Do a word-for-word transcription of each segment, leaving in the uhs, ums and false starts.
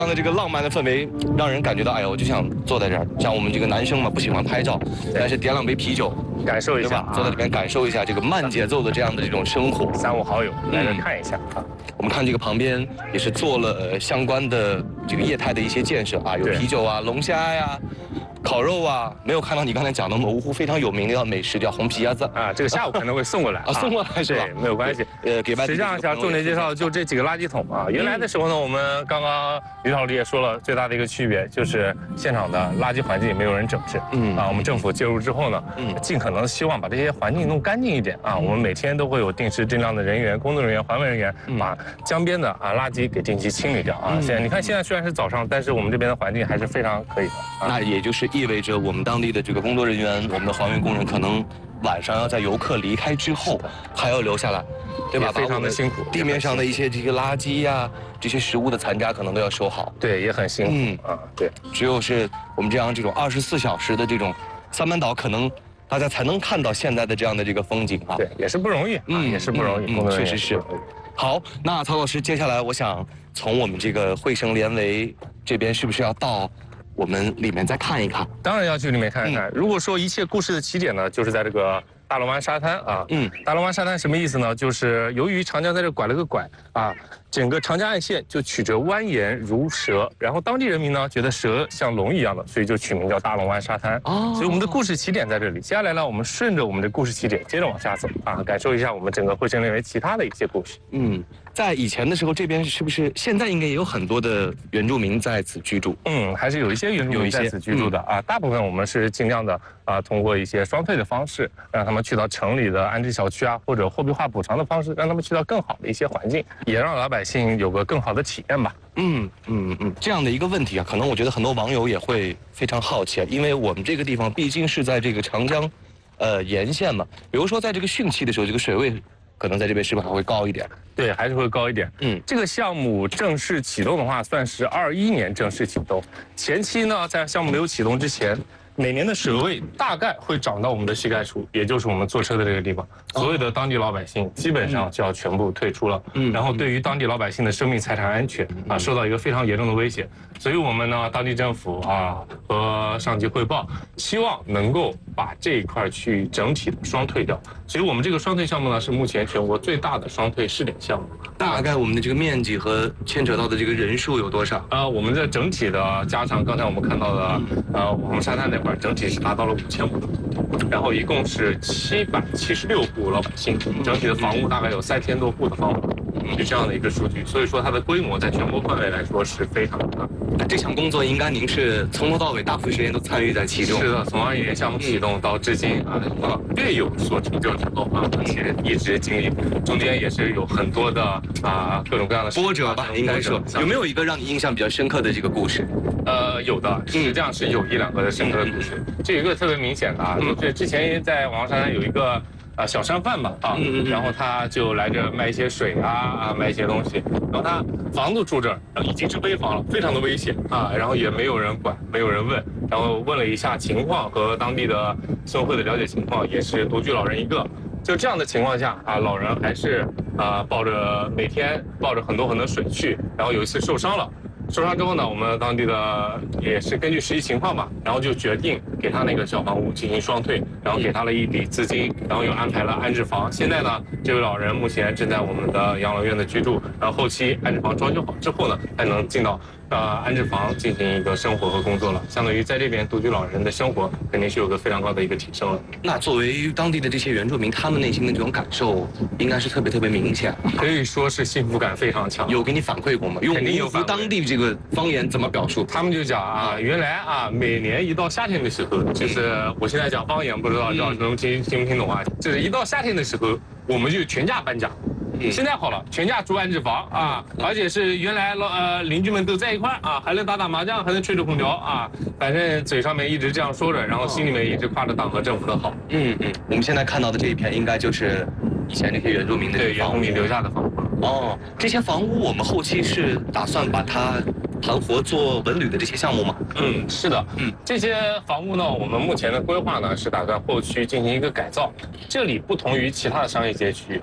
样的这个浪漫的氛围，让人感觉到，哎呀，我就想坐在这儿。像我们这个男生嘛，不喜欢拍照，但是点两杯啤酒， 感受一下， 坐在里面感受一下这个慢节奏的这样的这种生活。 三五好友来这看一下啊。 我们看这个旁边也是做了呃相关的这个业态的一些建设啊，有啤酒啊、龙虾呀、烤肉啊，没有看到你刚才讲的某屋非常有名的美食叫红皮鸭子啊，这个下午可能会送过来啊，送过来是吧？ 没有关系。 呃，给外地实际上想重点介绍就这几个垃圾桶啊。原来的时候呢，我们刚刚于老师也说了，最大的一个区别就是现场的垃圾环境没有人整治。嗯啊，我们政府介入之后呢，嗯，尽可能希望把这些环境弄干净一点啊。我们每天都会有定时定量的人员、工作人员、环卫人员把江边的啊垃圾给定期清理掉啊。现在你看，现在虽然是早上，但是我们这边的环境还是非常可以的。 那也就是意味着我们当地的这个工作人员，我们的环卫工人可能晚上要在游客离开之后还要留下来，对吧？ 非常的辛苦， 地面上的一些这个垃圾呀、这些食物的残渣可能都要收好。 对，也很辛苦。嗯啊，对， 只有是我们这样这种二十四小时的这种三班倒，可能大家才能看到现在的这样的这个风景啊。 对，也是不容易，嗯，也是不容易， 确实是。好，那曹老师，接下来我想从我们这个惠生联维这边，是不是要到我们里面再看一看？ 当然要去里面看一看。如果说一切故事的起点呢，就是在这个大龙湾沙滩啊。嗯，大龙湾沙滩什么意思呢？就是由于长江在这拐了个拐啊，整个长江岸线就曲折蜿蜒如蛇，然后当地人民呢觉得蛇像龙一样的，所以就取名叫大龙湾沙滩。哦，所以我们的故事起点在这里。接下来呢，我们顺着我们的故事起点接着往下走啊，感受一下我们整个惠生联维其他的一些故事。 嗯，在以前的时候，这边是不是现在应该也有很多的原住民在此居住？ 嗯，还是有一些原住民在此居住的啊。大部分我们是尽量的啊，通过一些双退的方式，让他们去到城里的安置小区啊，或者货币化补偿的方式，让他们去到更好的一些环境，也让老百姓有个更好的体验吧。 嗯嗯嗯，这样的一个问题啊，可能我觉得很多网友也会非常好奇啊，因为我们这个地方毕竟是在这个长江，呃沿线嘛，比如说在这个汛期的时候，这个水位可能在这边是不是还会高一点？ 对，还是会高一点。嗯，这个项目正式启动的话，算是二一年正式启动。前期呢，在项目没有启动之前，每年的水位大概会涨到我们的膝盖处，也就是我们坐车的这个地方。所有的当地老百姓基本上就要全部退出了。嗯，然后对于当地老百姓的生命财产安全啊，受到一个非常严重的威胁。所以我们呢，当地政府啊和上级汇报，希望能够把这一块区域整体的双退掉。所以我们这个双退项目呢，是目前全国最大的双退试点项目。 大概我们的这个面积和牵扯到的这个人数有多少？ 呃，我们的整体的加上刚才我们看到的，呃，我们沙滩那块整体是达到了五千户，然后一共是七百七十六户老百姓，整体的房屋大概有三千多户的房屋。是这样的一个数据，所以说它的规模在全国范围来说是非常大。 这项工作应该您是从头到尾大部分时间都参与在其中。 是的，从二一年项目启动到至今啊，略有所成就之后啊，而且一直经历，中间也是有很多的啊各种各样的波折吧，应该说。有没有一个让你印象比较深刻的这个故事？ 呃，有的，实际上是有一两个深刻的故事。这有一个特别明显的啊，就是之前在网上有一个。啊，小商贩吧，啊，然后他就来这卖一些水啊，啊，卖一些东西。然后他房子住这儿，已经是危房了，非常的危险啊。然后也没有人管，没有人问。然后问了一下情况和当地的村会的了解情况，也是独居老人一个。就这样的情况下啊，老人还是啊抱着每天抱着很多很多水去。然后有一次受伤了。受伤之后呢，我们当地的也是根据实际情况吧，然后就决定给他那个小房屋进行双退，然后给他了一笔资金，然后又安排了安置房。现在呢，这位老人目前正在我们的养老院的居住，然后后期安置房装修好之后呢，才能进到呃安置房进行一个生活和工作了。相当于在这边独居老人的生活肯定是有个非常高的一个提升了。 那作为当地的这些原住民，他们内心的这种感受应该是特别特别明显， 可以说是幸福感非常强。 有给你反馈过吗？ 肯定有反馈。 当地这个方言怎么表述？ 他们就讲啊，原来啊，每年一到夏天的时候，就是我现在讲方言，不知道赵能听听不听懂啊？就是一到夏天的时候，我们就全家搬家。现在好了，全家住安置房啊，而且是原来老呃邻居们都在一块儿啊，还能打打麻将，还能吹着空调啊，反正嘴上面一直这样说着，然后心里面也是夸着党和政府的好。 嗯嗯，我们现在看到的这一片，应该就是以前这些原住民的对原住民留下的房屋。 哦，这些房屋我们后期是打算把它盘活做文旅的这些项目吗？ 嗯，是的。嗯，这些房屋呢，我们目前的规划呢是打算后期进行一个改造。这里不同于其他的商业街区啊。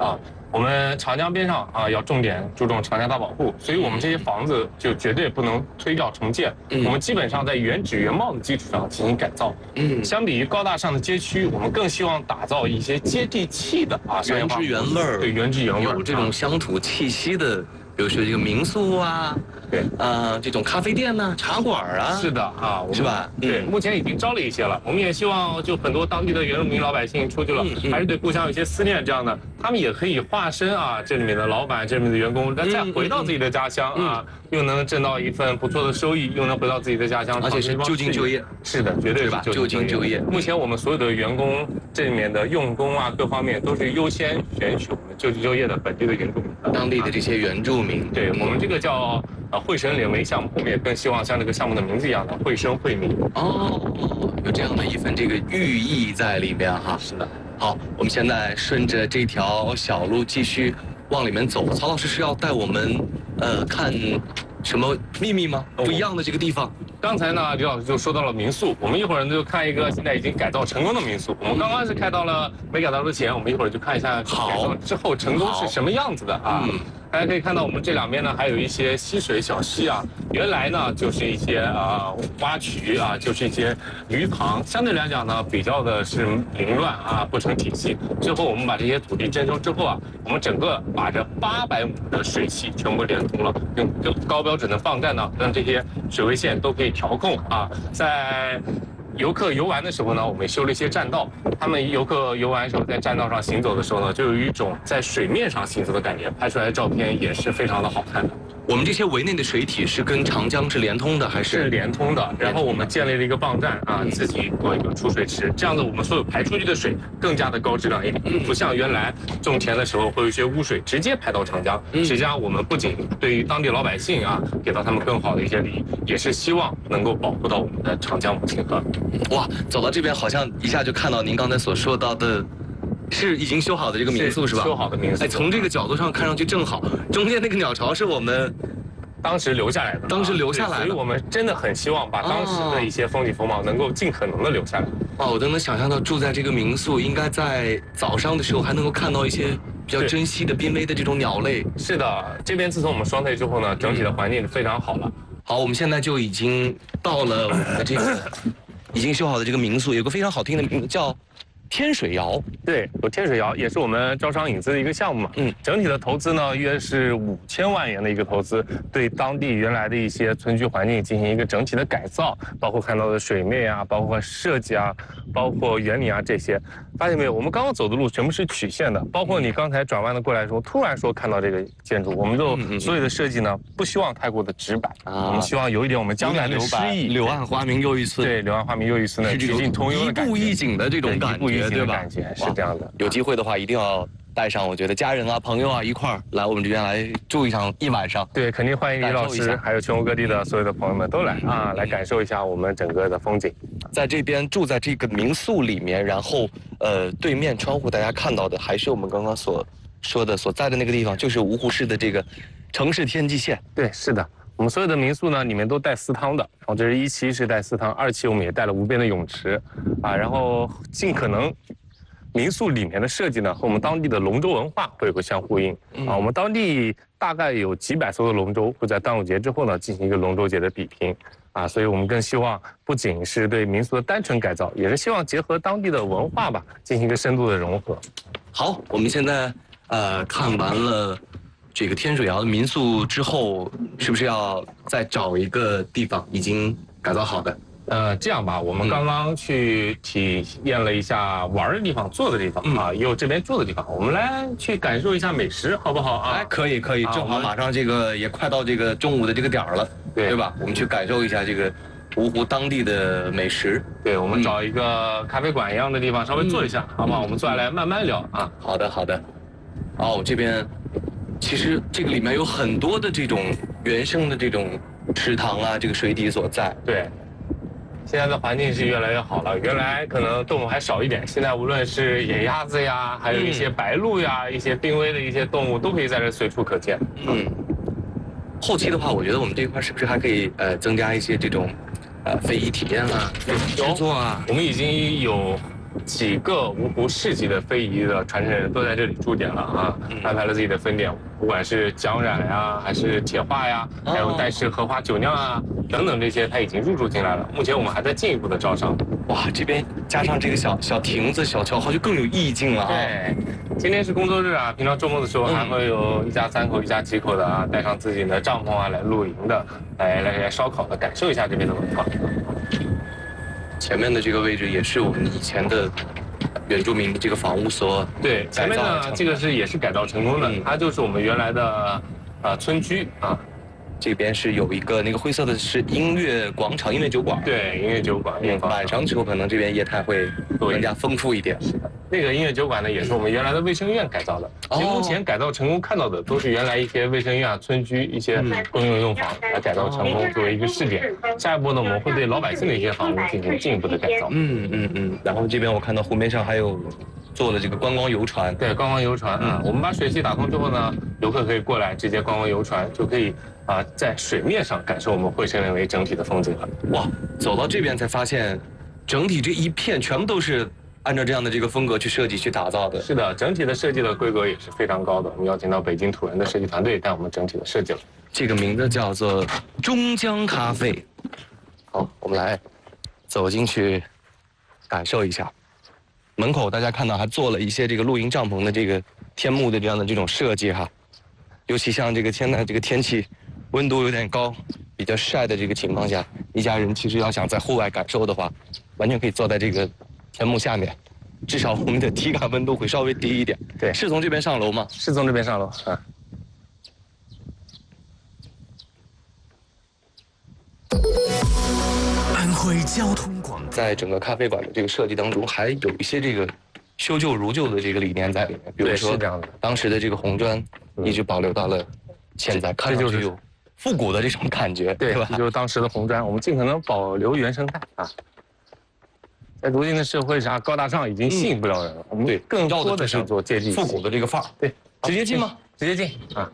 我们长江边上啊，要重点注重长江大保护，所以我们这些房子就绝对不能推掉重建。嗯、我们基本上在原址原貌的基础上进行改造。嗯，相比于高大上的街区，我们更希望打造一些接地气的啊， 原汁原味儿， 对，原汁原味， 有这种乡土气息的。比如说这个民宿啊， 对， 呃，这种咖啡店呐、茶馆啊， 是的啊， 是吧？ 对，目前已经招了一些了。我们也希望就很多当地的原住民老百姓出去了，还是对故乡有些思念，这样的，他们也可以化身啊这里面的老板，这里面的员工，再回到自己的家乡啊，又能挣到一份不错的收益，又能回到自己的家乡， 而且是就近就业。 是的，绝对是就近就业。 目前我们所有的员工这里面的用工啊，各方面都是优先选取我们就近就业的本地的原住民， 当地的这些原住民。 对我们这个叫呃惠生联维项目，我们也更希望像这个项目的名字一样的惠生惠民。 哦，有这样的一份这个寓意在里面哈。 是的。 好，我们现在顺着这条小路继续往里面走。曹老师是要带我们呃看什么秘密吗？不一样的这个地方。 刚才呢，李老师就说到了民宿，我们一会儿呢就看一个现在已经改造成功的民宿。我们刚刚是开到了没改造之前，我们一会儿就看一下改造之后成功是什么样子的啊。嗯，大家可以看到我们这两边呢还有一些溪水小溪啊，原来呢就是一些啊蛙渠啊，就是一些鱼塘，相对来讲呢比较的是凌乱啊，不成体系。之后我们把这些土地征收之后啊，我们整个把这八百亩的水系全部连通了，用高标准的泵站呢，让这些水位线都可以调控啊，在游客游玩的时候呢，我们修了一些栈道。他们游客游玩的时候，在栈道上行走的时候呢，就有一种在水面上行走的感觉，拍出来的照片也是非常的好看的。 我们这些围内的水体是跟长江是连通的，还是？ 是连通的。然后我们建立了一个泵站啊，自己做一个储水池，这样子我们所有排出去的水更加的高质量一点，不像原来种田的时候会有一些污水直接排到长江。实际上，我们不仅对于当地老百姓啊，给到他们更好的一些利益，也是希望能够保护到我们的长江母亲河。 哇，走到这边好像一下就看到您刚才所说到的。是已经修好的这个民宿是吧？ 修好的民宿。 哎，从这个角度上看上去正好，中间那个鸟巢是我们当时留下来的， 当时留下来的， 所以我们真的很希望把当时的一些风景风貌能够尽可能的留下来。 哦，我都能想象到住在这个民宿，应该在早上的时候还能够看到一些比较珍稀的濒危的这种鸟类。 是的，这边自从我们双退之后呢，整体的环境非常好了。 好，我们现在就已经到了我们的这个已经修好的这个民宿，有个非常好听的名字叫天水窑。 对，有天水窑也是我们招商引资的一个项目嘛。嗯，整体的投资呢约是五千万元的一个投资，对当地原来的一些村居环境进行一个整体的改造，包括看到的水面啊，包括设计啊，包括原理啊这些。发现没有，我们刚刚走的路全部是曲线的，包括你刚才转弯的过来的时候，突然说看到这个建筑，我们就所有的设计呢不希望太过的直白，我们希望有一点我们江南的诗意。 柳暗花明又一村。 对，柳暗花明又一村的曲径通幽的感觉， 一步一景的这种感觉，对吧？ 感觉是这样的。 有机会的话，一定要带上我觉得家人啊、朋友啊一块儿来我们这边来住一场一晚上。 对，肯定欢迎李老师，还有全国各地的所有的朋友们都来啊，来感受一下我们整个的风景。 在这边住在这个民宿里面，然后呃，对面窗户大家看到的还是我们刚刚所说的所在的那个地方，就是芜湖市的这个城市天际线。 对，是的。我们所有的民宿呢，里面都带私汤的，然后这是一期是带私汤，二期我们也带了无边的泳池，啊，然后尽可能民宿里面的设计呢和我们当地的龙舟文化会有个相呼应啊。我们当地大概有几百艘的龙舟会在端午节之后呢进行一个龙舟节的比拼啊，所以我们更希望不仅是对民宿的单纯改造，也是希望结合当地的文化吧，进行一个深度的融合。 好，我们现在呃看完了这个天水窑的民宿之后，是不是要再找一个地方已经改造好的？ 呃，这样吧，我们刚刚去体验了一下玩的地方、坐的地方、嗯、啊，也有这边住的地方，我们来去感受一下美食，好不好啊？ 哎，可以可以，正好马上这个也快到这个中午的这个点儿了，对对吧？我们去感受一下这个芜湖当地的美食。 对，我们找一个咖啡馆一样的地方稍微坐一下，嗯、好不好？我们坐下来慢慢聊啊。 好的好的。哦，这边其实这个里面有很多的这种原生的这种池塘啊，这个水底所在。 对。现在的环境是越来越好了，原来可能动物还少一点，现在无论是野鸭子呀，还有一些白鹭呀，嗯、一些濒危的一些动物都可以在这随处可见。 嗯，后期的话，我觉得我们这一块是不是还可以呃增加一些这种呃非遗体验啊、制作啊？ 我们已经有几个芜湖市级的非遗的传承人都在这里驻点了啊，安排了自己的分店，不管是姜染呀，还是铁画呀，还有戴氏荷花酒酿啊等等这些，它已经入驻进来了。目前我们还在进一步的招商。 哇，这边加上这个小小亭子、小桥，好就更有意境了啊。 对，今天是工作日啊，平常周末的时候还会有一家三口、一家几口的啊，带上自己的帐篷啊来露营的，来来来烧烤的，感受一下这边的文化。 前面的这个位置也是我们以前的原住民的这个房屋所对，前面呢这个是也是改造成功的，它就是我们原来的呃村居啊。 这边是有一个那个灰色的是音乐广场、音乐酒馆。 对，音乐酒馆。 嗯，晚上之后可能这边业态会更加丰富一点。 是的，那个音乐酒馆呢，也是我们原来的卫生院改造的。其实目前改造成功看到的都是原来一些卫生院啊、村居一些公用用房来改造成功，作为一个试点。下一步呢，我们会对老百姓的一些房屋进行进一步的改造。 嗯嗯嗯。然后这边我看到湖面上还有做了这个观光游船。 对，观光游船啊，我们把水系打通之后呢，游客可以过来直接观光游船，就可以啊在水面上感受我们惠莘人为整体的风景了。 哇，走到这边才发现，整体这一片全部都是按照这样的这个风格去设计、去打造的。 是的，整体的设计的规格也是非常高的。我们邀请到北京土人的设计团队带我们整体的设计了。 这个名字叫做中江咖啡。好，我们来走进去感受一下。门口大家看到还做了一些这个露营帐篷的这个天幕的这样的这种设计哈。尤其像这个现在这个天气温度有点高，比较晒的这个情况下，一家人其实要想在户外感受的话，完全可以坐在这个天幕下面，至少我们的体感温度会稍微低一点。 对， 是从这边上楼吗？ 是从这边上楼啊。 安徽交通广播， 在整个咖啡馆的这个设计当中，还有一些这个修旧如旧的这个理念在里面，比如说当时的这个红砖一直保留到了现在，看上去有复古的这种感觉， 对吧？就是当时的红砖，我们尽可能保留原生态啊。在如今的社会上，高大上已经吸引不了人了，我们对更多的是做接地复古的这个范儿。 对， 直接进吗？ 直接进啊！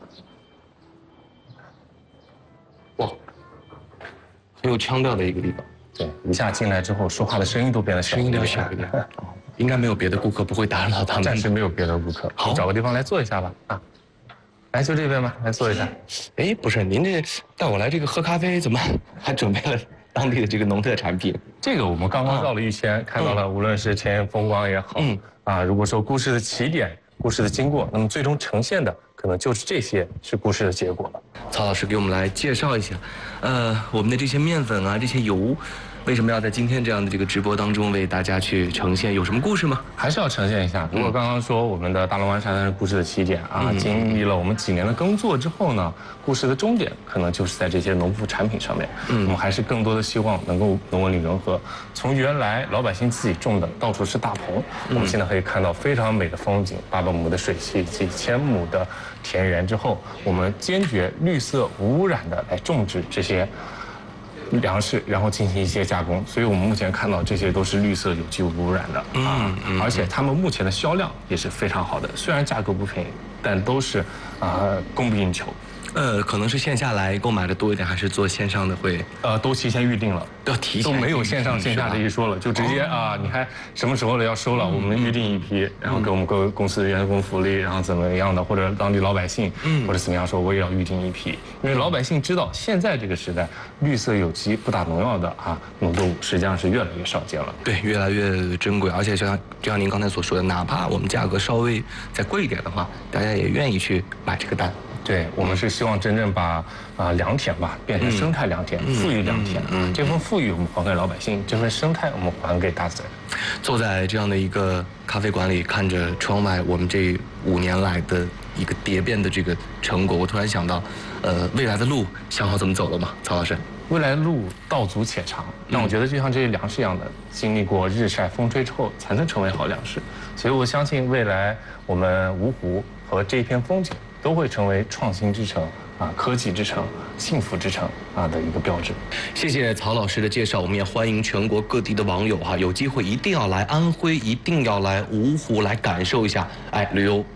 哇，很有腔调的一个地方。 对，一下进来之后，说话的声音都变得小， 声音都要小一点。应该没有别的顾客不会打扰他们。 暂时没有别的顾客。好，找个地方来坐一下吧。啊，来就这边吧，来坐一下。 哎，不是，您这带我来这个喝咖啡，怎么还准备了当地的这个农特产品？ 这个我们刚刚绕了一圈，看到了，无论是前沿风光也好，嗯啊，如果说故事的起点、故事的经过，那么最终呈现的可能就是这些，是故事的结果了。 曹老师给我们来介绍一下，呃，我们的这些面粉啊，这些油，为什么要在今天这样的这个直播当中为大家去呈现？有什么故事吗？ 还是要呈现一下。如果刚刚说我们的大龙湾沙滩是故事的起点啊，经历了我们几年的耕作之后呢，故事的终点可能就是在这些农副产品上面。嗯，我们还是更多的希望能够农文旅融合，从原来老百姓自己种的到处是大棚，我们现在可以看到非常美的风景，八百亩的水系，几千亩的田园之后，我们坚决绿色无污染的来种植这些粮食，然后进行一些加工，所以我们目前看到这些都是绿色、有机无污染的啊，而且他们目前的销量也是非常好的，虽然价格不便宜，但都是啊供不应求。 呃，可能是线下来购买的多一点，还是做线上的会？ 呃，都提前预定了， 都提前都没有线上线下这一说了，就直接啊，你看什么时候了要收了，我们预定一批，然后给我们各个公司的员工福利，然后怎么样的，或者当地老百姓，或者怎么样说，我也要预定一批，因为老百姓知道现在这个时代，绿色有机不打农药的啊农作物实际上是越来越少见了， 对，越来越珍贵，而且像就像您刚才所说的，哪怕我们价格稍微再贵一点的话，大家也愿意去买这个单。 对，我们是希望真正把啊良田吧变成生态良田，富裕良田。嗯，这份富裕我们还给老百姓，这份生态我们还给大自然。 坐在这样的一个咖啡馆里，看着窗外我们这五年来的一个蝶变的这个成果，我突然想到，呃，未来的路想好怎么走了吗？曹老师， 未来的路道阻且长，但我觉得就像这些粮食一样的，经历过日晒风吹之后，才能成为好粮食。所以我相信未来我们芜湖和这一片风景都会成为创新之城啊、科技之城、幸福之城啊的一个标志。 谢谢曹老师的介绍，我们也欢迎全国各地的网友哈，有机会一定要来安徽，一定要来芜湖来感受一下，哎，旅游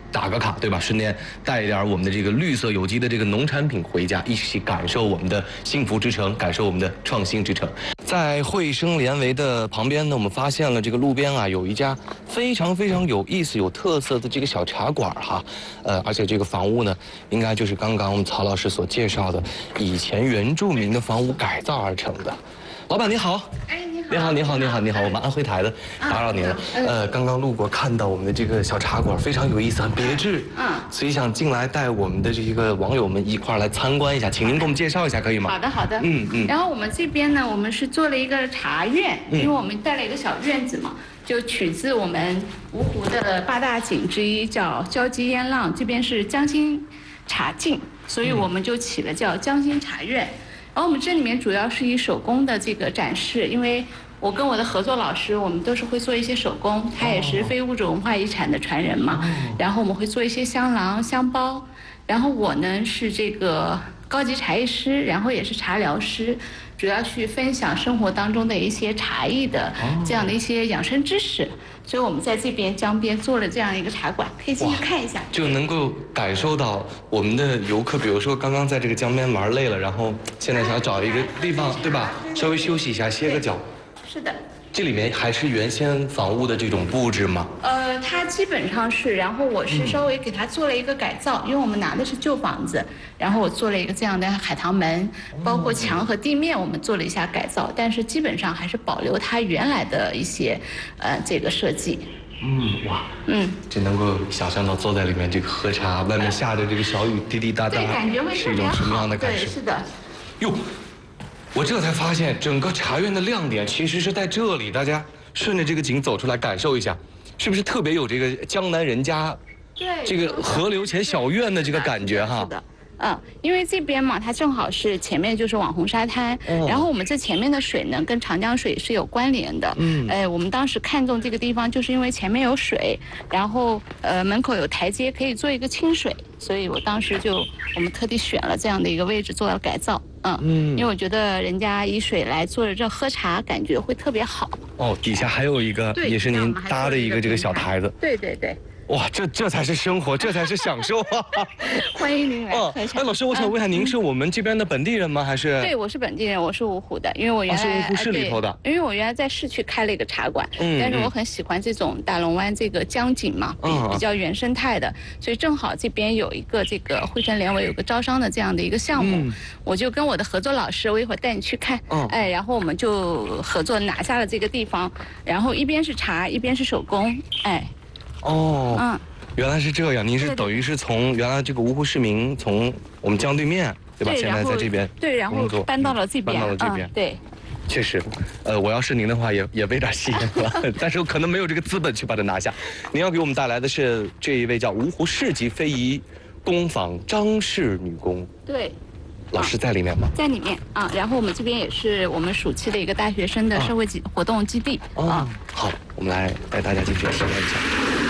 打个卡，对吧？顺便带一点我们的这个绿色有机的这个农产品回家，一起感受我们的幸福之城，感受我们的创新之城。在惠生联维的旁边呢，我们发现了这个路边啊有一家非常非常有意思、有特色的这个小茶馆哈，呃，而且这个房屋呢，应该就是刚刚我们曹老师所介绍的以前原住民的房屋改造而成的。老板你好。 哎，你好。 你好，你好，你好，你好，我们安徽台的，打扰您了。呃，刚刚路过看到我们的这个小茶馆非常有意思，很别致。嗯。所以想进来带我们的这个网友们一块儿来参观一下，请您给我们介绍一下，可以吗？ 好的，好的。嗯嗯。然后我们这边呢，我们是做了一个茶院，因为我们带了一个小院子嘛，就取自我们芜湖的八大景之一，叫椒鸡烟浪，这边是江心茶境，所以我们就起了叫江心茶院。然后我们这里面主要是以手工的这个展示，因为我跟我的合作老师，我们都是会做一些手工，他也是非物质文化遗产的传人嘛。然后我们会做一些香囊、香包。然后我呢是这个高级茶艺师，然后也是茶疗师，主要去分享生活当中的一些茶艺的这样的一些养生知识。所以我们在这边江边做了这样一个茶馆，可以进去看一下， 就能够感受到我们的游客，比如说刚刚在这个江边玩累了，然后现在想找一个地方，对吧？稍微休息一下，歇个脚。 是的。 这里面还是原先房屋的这种布置吗？ 呃，它基本上是，然后我是稍微给它做了一个改造，因为我们拿的是旧房子，然后我做了一个这样的海棠门，包括墙和地面我们做了一下改造，但是基本上还是保留它原来的一些呃这个设计。 嗯，哇，嗯，这能够想象到坐在里面这个喝茶，外面下着这个小雨滴滴答答， 对，感觉会是一种什么样的感受？ 对，是的。 哟。我这才发现，整个茶院的亮点其实是在这里。大家顺着这个景走出来，感受一下，是不是特别有这个江南人家， 对， 这个河流前小院的这个感觉哈？ 是的。嗯，因为这边嘛，它正好是前面就是网红沙滩，哦、然后我们这前面的水呢，跟长江水是有关联的。嗯，哎，我们当时看中这个地方，就是因为前面有水，然后呃门口有台阶，可以做一个清水，所以我当时就我们特地选了这样的一个位置做了改造。嗯嗯，因为我觉得人家以水来做着这喝茶，感觉会特别好。 哦，底下还有一个，也是您搭的一个这个小台子。 对对对。 哇，这这才是生活，这才是享受啊！ 欢迎您来喝茶。 哎，老师，我想问一下，您是我们这边的本地人吗？还是？ 对，我是本地人，我是芜湖的，因为我原来、 哦、是芜湖市里头的。 因为我原来在市区开了一个茶馆，嗯，但是我很喜欢这种大龙湾这个江景嘛，比、嗯、比较原生态的，所以正好这边有一个这个惠生联维有个招商的这样的一个项目，嗯、我就跟我的合作老师，我一会儿带你去看，嗯，哎，然后我们就合作拿下了这个地方，然后一边是茶，一边是手工，哎， 哦，嗯。原来是这样，您是等于是从原来这个芜湖市民从我们江对面，对吧？ 对， 现在在这边对，然后搬到了这边， 搬到了这边， 嗯、对。 确实，呃，我要是您的话也，也也被点吸引了，但是我可能没有这个资本去把它拿下。您要给我们带来的是这一位叫芜湖市级非遗工坊张氏女工。 对。 老师在里面吗？ 在里面啊，然后我们这边也是我们暑期的一个大学生的社会基活动基地啊。 好，我们来带大家进去参观一下。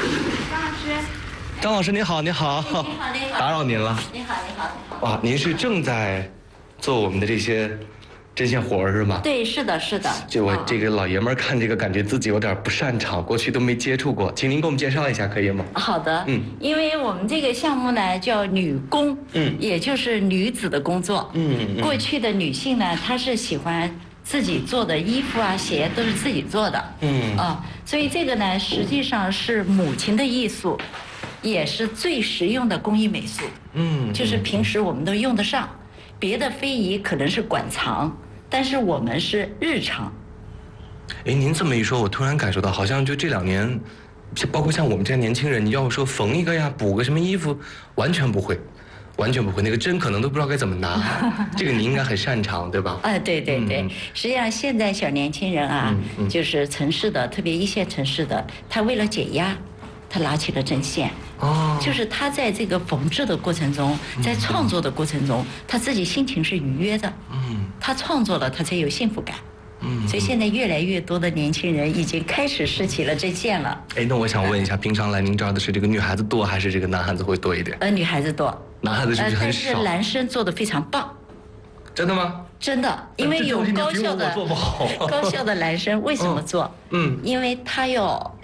张老师您好，您好， 你好，你好， 打扰您了。 你好，你好，你好。 哇，您是正在做我们的这些针线活儿是吗？ 对，是的，是的。 就我这个老爷们儿看这个，感觉自己有点不擅长，过去都没接触过，请您给我们介绍一下，可以吗？ 好的，嗯，因为我们这个项目呢叫女工，嗯，也就是女子的工作，嗯嗯。过去的女性呢，她是喜欢自己做的衣服啊、鞋都是自己做的，嗯啊，所以这个呢实际上是母亲的艺术。也是最实用的工艺美术，嗯，就是平时我们都用得上。别的非遗可能是馆藏，但是我们是日常。 哎，您这么一说，我突然感受到，好像就这两年，包括像我们这些年轻人，你要我说缝一个呀、补个什么衣服，完全不会，完全不会。那个针可能都不知道该怎么拿。这个你应该很擅长，对吧？ 啊，对对对。嗯、实际上，现在小年轻人啊，嗯嗯、就是城市的，特别一线城市的，他为了减压。他拿起了针线，哦，就是他在这个缝制的过程中，在创作的过程中，他自己心情是愉悦的，嗯，他创作了，他才有幸福感，嗯，所以现在越来越多的年轻人已经开始拾起了针线了。 哎，那我想问一下，平常来您这儿的是这个女孩子多，还是这个男孩子会多一点？ 呃，女孩子多， 男孩子是不是很少？ 但是男生做的非常棒。 真的吗？ 真的，因为有高校的高校的男生为什么做？嗯，因为他要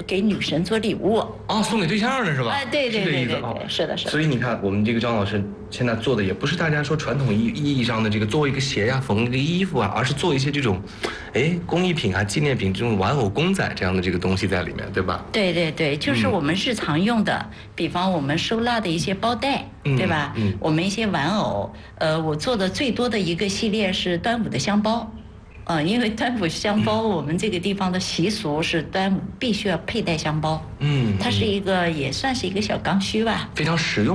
给女神做礼物。 哦，送给对象的是吧？ 哎，对对对对对， 是的，是的。 所以你看，我们这个张老师现在做的也不是大家说传统意意义上的这个做一个鞋呀、缝一个衣服啊，而是做一些这种，哎，工艺品啊、纪念品这种玩偶公仔这样的这个东西在里面，对吧？ 对对对，就是我们日常用的，嗯、比方我们收纳的一些包袋，嗯、对吧？嗯，我们一些玩偶，呃，我做的最多的一个系列是端午的香包。呃，因为端午香包，我们这个地方的习俗是端午必须要佩戴香包，嗯，它是一个也算是一个小刚需吧， 非常实用。